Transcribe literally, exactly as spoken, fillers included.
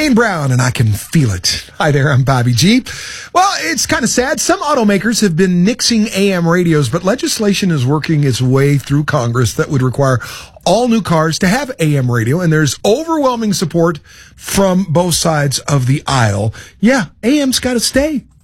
Dane Brown, and I can feel it. Hi there, I'm Bobby G. Well, it's kind of sad. Some automakers have been nixing A M radios, but legislation is working its way through Congress that would require all new cars to have A M radio, and there's overwhelming support from both sides of the aisle. Yeah, A M's got to stay.